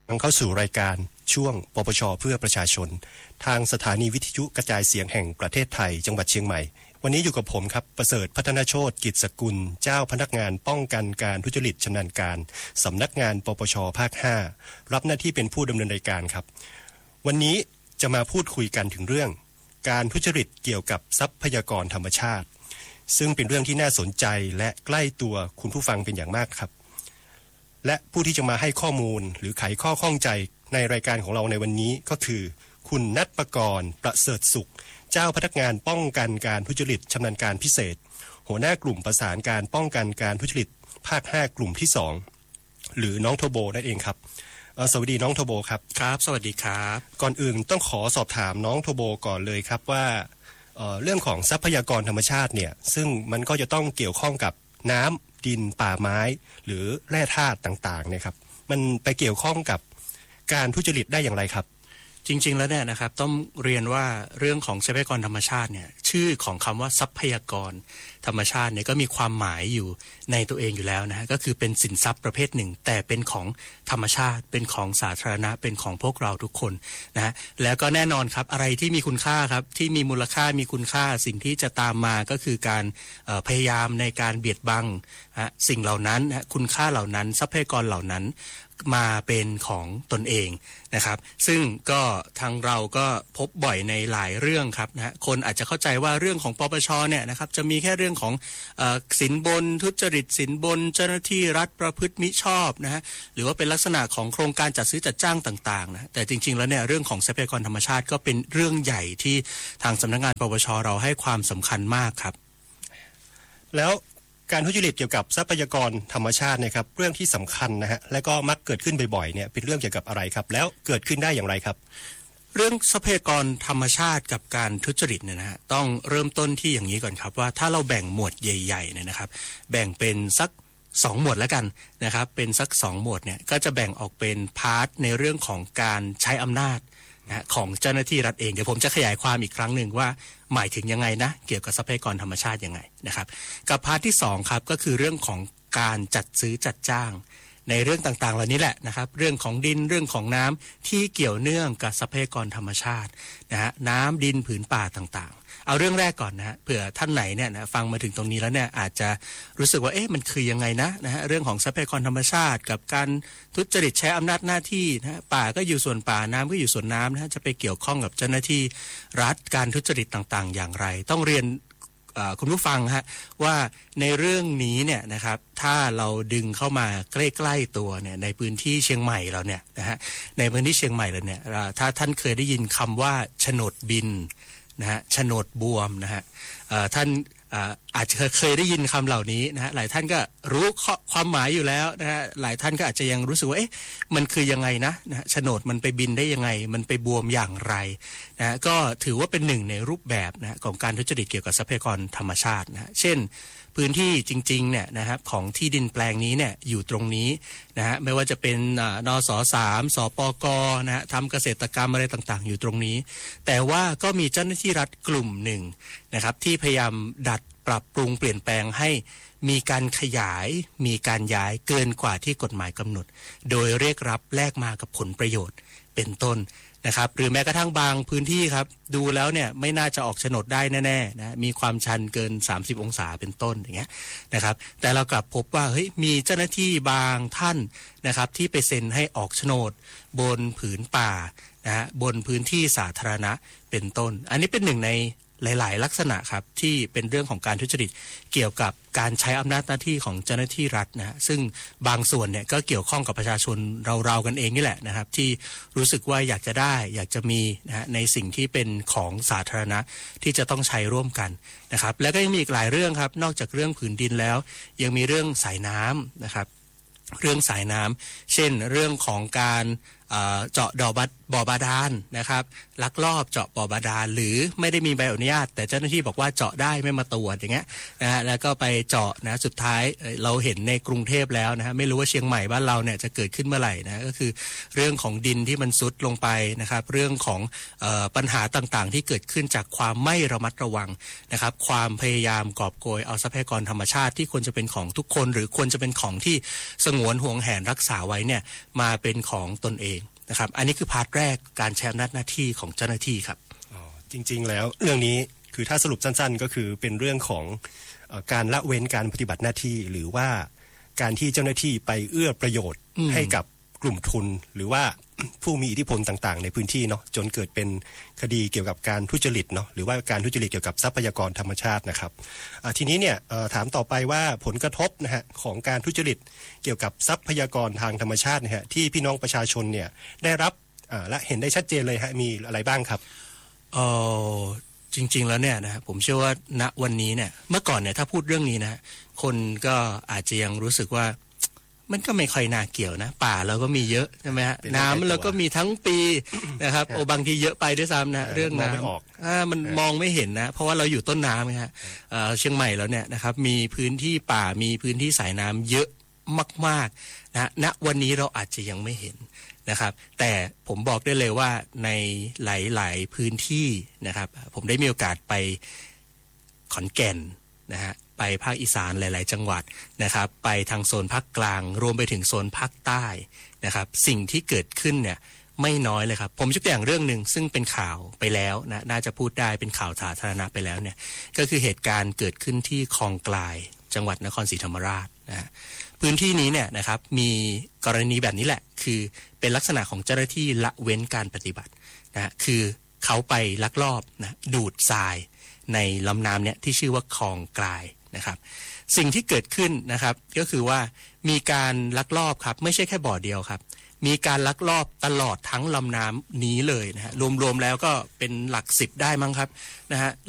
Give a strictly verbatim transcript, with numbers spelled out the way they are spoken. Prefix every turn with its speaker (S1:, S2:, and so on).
S1: เข้าสู่รายการช่วงปปชเพื่อประชาชนทางสถานีวิทยุกระจายเสียงแห่งประเทศไทยจังหวัดเชียงใหม่วันนี้อยู่กับผมครับประเสริฐพัฒนโชติกิจสกุลเจ้าพนักงานป้องกันการทุจริตชำนาญการสำนักงานปปชภาคห้ารับหน้าที่เป็นผู้ดำเนินรายการครับวันนี้จะมาพูดคุยกันถึงเรื่องการทุจริตเกี่ยวกับทรัพยากรธรรมชาติซึ่งเป็นเรื่องที่น่าสนใจและใกล้ตัวคุณผู้ฟังเป็นอย่างมากครับและผู้ที่จะมาให้ข้อมูลหรือไขข้อข้องใจในรายการของเราในวันนี้ก็คือคุณณัฐปกรณ์ประเสริฐสุขเจ้าพนักงานป้องกันการทุจริตชำนาญการพิเศษหัวหน้ากลุ่มประสานการป้องกันการทุจริตภาคห้ากลุ่มที่สองหรือน้องโทโบนั่นเองครับสวัสดีน้องโทโบครับ
S2: ครับสวัสดีครับ
S1: ก่อนอื่นต้องขอสอบถามน้องโทโบก่อนเลยครับว่า เอ่อ เรื่องของทรัพยากรธรรมชาติเนี่ยซึ่งมันก็จะต้องเกี่ยวข้องกับน้ำดินป่าไม้หรือแร่ธาตุต่างๆเนี่ยครับมันไปเกี่ยวข้องกับการทุจริตได้อย่างไรครับ
S2: จริงๆแล้วเนี่ยนะครับต้องเรียนว่าเรื่องของทรัพยากรธรรมชาติเนี่ยชื่อของคำว่าทรัพยากรธรรมชาติเนี่ยก็มีความหมายอยู่ในตัวเองอยู่แล้วนะฮะก็คือเป็นสินทรัพย์ประเภทหนึ่งแต่เป็นของธรรมชาติเป็นของสาธารณะเป็นของพวกเราทุกคนนะฮะแล้วก็แน่นอนครับอะไรที่มีคุณค่าครับที่มีมูลค่ามีคุณค่าสิ่งที่จะตามมาก็คือการพยายามในการเบียดบังสิ่งเหล่านั้นคุณค่าเหล่านั้นทรัพยากรเหล่านั้นมาเป็นของตนเองนะครับซึ่งก็ทางเราก็พบบ่อยในหลายเรื่องครับนะฮะคนอาจจะเข้าใจว่าเรื่องของปปชเนี่ยนะครับจะมีแค่เรื่องของเอ่อสินบนทุจริตสินบนเจ้าหน้าที่รัฐประพฤติมิชอบนะฮะหรือว่าเป็นลักษณะของโครงการจัดซื้อจัดจ้างต่างๆนะแต่จริงๆแล้วเนี่ยเรื่องของทรัพยากรธรรมชาติก็เป็นเรื่องใหญ่ที่ทางสำนักงานปปชเราให้ความสำคัญมากครับ
S1: แล้วการทุจริตเกี่ยวกับทรัพยากรธรรมชาติเนี่ยครับเรื่องที่สำคัญนะฮะและก็มักเกิดขึ้นบ่อยๆเนี่ยเป็นเรื่องเกี่ยวกับอะไรครับแล้วเกิดขึ้นได้อย่างไรครับ
S2: เรื่องทรัพยากรธรรมชาติกับการทุจริตเนี่ยนะฮะต้องเริ่มต้นที่อย่างนี้ก่อนครับว่าถ้าเราแบ่งหมวดใหญ่ๆเนี่ยนะครับแบ่งเป็นสักสองหมวดแล้วกันนะครับเป็นสักสองหมวดเนี่ยก็จะแบ่งออกเป็นพาร์ทในเรื่องของการใช้อำนาจนะของเจ้าหน้าที่รัฐเองเดี๋ยวผมจะขยายความอีกครั้งหนึ่งว่าหมายถึงยังไงนะเกี่ยวกับทรัพยากรธรรมชาติยังไงนะครับกับพาร์ทที่สองครับก็คือเรื่องของการจัดซื้อจัดจ้างในเรื่องต่างๆเหล่านี้แหละนะครับเรื่องของดินเรื่องของน้ำที่เกี่ยวเนื่องกับทรัพยากรธรรมชาตินะฮะน้ำดินผืนป่าต่างๆเอาเรื่องแรกก่อนนะฮะเผื่อท่านไหนเนี่ยนะฟังมาถึงตรงนี้แล้วเนี่ยอาจจะรู้สึกว่าเอ๊ะมันคือยังไงนะนะฮะเรื่องของทรัพยากรธรรมชาติกับการทุจริตใช้อำนาจหน้าที่นะฮะป่าก็อยู่ส่วนป่าน้ำก็อยู่ส่วนน้ำนะฮะจะไปเกี่ยวข้องกับเจ้าหน้าที่รัฐการทุจริตต่างๆอย่างไรต้องเรียนคุณผู้ฟังฮะว่าในเรื่องนี้เนี่ยนะครับถ้าเราดึงเข้ามาใกล้ๆตัวเนี่ยในพื้นที่เชียงใหม่เราเนี่ยนะฮะในพื้นที่เชียงใหม่เราเนี่ยถ้าท่านเคยได้ยินคำว่าโฉนดบินนะฮะโฉนดบวมนะฮะท่านอาจจะเคยได้ยินคำเหล่านี้นะฮะหลายท่านก็รู้ความหมายอยู่แล้วนะฮะหลายท่านก็อาจจะยังรู้สึกว่าเอ๊ะมันคือยังไงนะนะโฉนดมันไปบินได้ยังไงมันไปบวมอย่างไรนะก็ถือว่าเป็นหนึ่งในรูปแบบนะของการทุจริตเกี่ยวกับทรัพยากรธรรมชาตินะเช่นพื้นที่จริงๆเนี่ยนะครับของที่ดินแปลงนี้เนี่ยอยู่ตรงนี้นะฮะไม่ว่าจะเป็นนสสามสปกนะฮะทำเกษตรกรรมอะไรต่างๆอยู่ตรงนี้แต่ว่าก็มีเจ้าหน้าที่รัฐกลุ่มหนึ่งนะครับที่พยายามดัดปรับปรุงเปลี่ยนแปลงให้มีการขยายมีการย้ายเกินกว่าที่กฎหมายกำหนดโดยเรียกรับแลกมากับผลประโยชน์เป็นต้นนะครับหรือแม้กระทั่งบางพื้นที่ครับดูแล้วเนี่ยไม่น่าจะออกโฉนดได้แน่ๆนะมีความชันเกินสามสิบองศาเป็นต้นอย่างเงี้ยนะครับแต่เรากลับพบว่าเฮ้ยมีเจ้าหน้าที่บางท่านนะครับที่ไปเซ็นให้ออกโฉนดบนผืนป่านะฮะบนพื้นที่สาธารณะเป็นต้นอันนี้เป็นหนึ่งในหลายๆลักษณะครับที่เป็นเรื่องของการทุจริตเกี่ยวกับการใช้อำนาจหน้าที่ของเจ้าหน้าที่รัฐนะซึ่งบางส่วนเนี่ยก็เกี่ยวข้องกับประชาชนเราๆกันเองนี่แหละนะครับที่รู้สึกว่าอยากจะได้อยากจะมีนะฮะในสิ่งที่เป็นของสาธารณะที่จะต้องใช้ร่วมกันนะครับแล้วก็ยังมีอีกหลายเรื่องครับนอกจากเรื่องผืนดินแล้วยังมีเรื่องสายน้ำนะครับเรื่องสายน้ำเช่นเรื่องของการเจาะดอกบ่อบาดาลนะครับลักลอบเจาะบ่อบาดาลหรือไม่ได้มีใบอนุญาตแต่เจ้าหน้าที่บอกว่าเจาะได้ไม่มาตรวจอย่างเงี้ยนะฮะแล้วก็ไปเจาะนะสุดท้ายเราเห็นในกรุงเทพแล้วนะฮะไม่รู้ว่าเชียงใหม่บ้านเราเนี่ยจะเกิดขึ้นเมื่อไหร่นะก็คือเรื่องของดินที่มันซุดลงไปนะครับเรื่องของเอ่อปัญหาต่างๆที่เกิดขึ้นจากความไม่ระมัดระวังนะครับความพยายามกอบโกยเอาทรัพยากรธรรมชาติที่ควรจะเป็นของทุกคนหรือควรจะเป็นของที่สงวนห่วงแหนรักษาไว้เนี่ยมาเป็นของตนเองนะครับอันนี้คือพาร์ทแรกการใช้อำนาจหน้าที่ของเจ้าหน้าที่ครับ
S1: อ๋อจริงๆแล้วเรื่องนี้คือถ้าสรุปสั้นๆก็คือเป็นเรื่องของเอ่อการละเว้นการปฏิบัติหน้าที่หรือว่าการที่เจ้าหน้าที่ไปเอื้อประโยชน์ให้กับกลุ่มทุนหรือว่าผู้มีอิทธิพลต่างๆในพื้นที่เนาะจนเกิดเป็นคดีเกี่ยวกับการทุจริตเนาะหรือว่าการทุจริตเกี่ยวกับทรัพยากรธรรมชาตินะครับทีนี้เนี่ยถามต่อไปว่าผลกระทบนะฮะของการทุจริตเกี่ยวกับทรัพยากรทางธรรมชาตินะฮะที่พี่น้องประชาชนเนี่ยได้รับและเห็นได้ชัดเจนเลยฮะมีอะไรบ้างครับ
S2: เออจริงๆแล้วเนี่ยนะผมเชื่อว่าณวันนี้เนี่ยเมื่อก่อนเนี่ยถ้าพูดเรื่องนี้นะคนก็อาจจะยังรู้สึกว่ามันก็ไม่ค่อยน่าเกี่ยวนะป่าเราก็มีเยอะใช่ไหมฮะน้ำเราก็มีทั้งปีนะครับโอบางทีเยอะไปด้วยซ้ำนะเรื่องน้ำอ่ามันมองไม่เห็นนะเพราะว่าเราอยู่ต้นน้ำนะฮะเชียงใหม่แล้วเนี่ยนะครับมีพื้นที่ป่ามีพื้นที่สายน้ำเยอะมากๆนะณวันนี้เราอาจจะยังไม่เห็นนะครับแต่ผมบอกได้เลยว่าในหลายๆพื้นที่นะครับผมได้มีโอกาสไปขอนแก่นนะฮะไปภาคอีสานหลายๆจังหวัดนะครับไปทางโซนภาคกลางรวมไปถึงโซนภาคใต้นะครับสิ่งที่เกิดขึ้นเนี่ยไม่น้อยเลยครับผมยกตัวอย่างเรื่องหนึ่งซึ่งเป็นข่าวไปแล้วนะน่าจะพูดได้เป็นข่าวสาธารณะไปแล้วเนี่ยก็คือเหตุการณ์เกิดขึ้นที่คลองกลายจังหวัดนครศรีธรรมราชนะพื้นที่นี้เนี่ยนะครับมีกรณีแบบนี้แหละคือเป็นลักษณะของเจ้าหน้าที่ละเว้นการปฏิบัตินะคือเขาไปลักลอบนะดูดทรายในลำน้ำเนี่ยที่ชื่อว่าคลองกลายนะครับสิ่งที่เกิดขึ้นนะครับก็คือว่ามีการลักลอบครับไม่ใช่แค่บ่อเดียวครับมีการลักลอบตลอดทั้งลำน้ำนี้เลยนะฮะรวมๆแล้วก็เป็นหลักสิบได้มั้งครับนะฮะ